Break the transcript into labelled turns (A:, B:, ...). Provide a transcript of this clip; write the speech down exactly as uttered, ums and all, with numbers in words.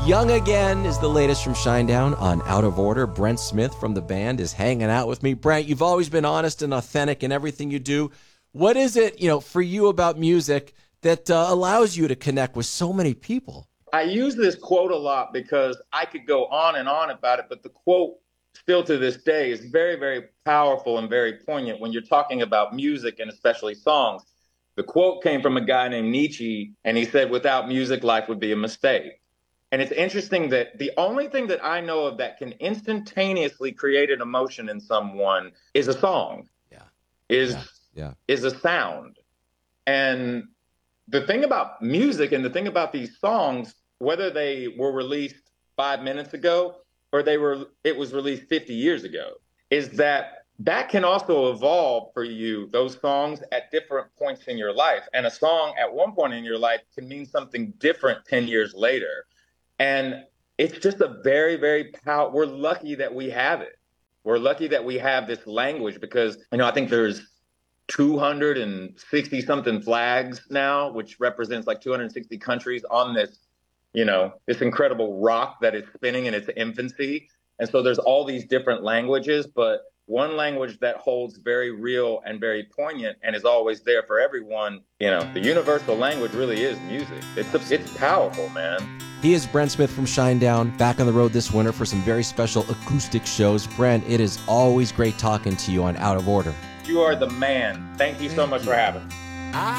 A: Young Again is the latest from Shinedown on Out of Order. Brent Smith from the band is hanging out with me. Brent, you've always been honest and authentic in everything you do. What is it, you know, for you about music that uh, allows you to connect with so many people?
B: I use this quote a lot because I could go on and on about it, but the quote still to this day is very, very powerful and very poignant when you're talking about music and especially songs. The quote came from a guy named Nietzsche, and he said, "Without music, life would be a mistake." And it's interesting that the only thing that I know of that can instantaneously create an emotion in someone is a song,
A: yeah.
B: is,
A: yeah. Yeah.
B: is a sound. And the thing about music and the thing about these songs, whether they were released five minutes ago or they were, it was released fifty years ago, is that that can also evolve for you, those songs at different points in your life. And a song at one point in your life can mean something different ten years later. And it's just a very, very powerful, we're lucky that we have it. We're lucky that we have this language because, you know, I think there's two hundred sixty something flags now, which represents like two hundred sixty countries on this, you know, this incredible rock that is spinning in its infancy. And so there's all these different languages, but one language that holds very real and very poignant and is always there for everyone, you know, the universal language really is music. It's a, it's powerful, man.
A: He is Brent Smith from Shinedown, back on the road this winter for some very special acoustic shows. Brent, it is always great talking to you on Out of Order.
B: You are the man. Thank you so much for having me.